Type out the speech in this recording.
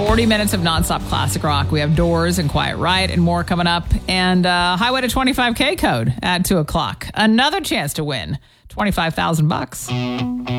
40 minutes of nonstop classic rock. We have Doors and Quiet Riot and more coming up. And Highway to 25K code at 2 o'clock. Another chance to win $25,000.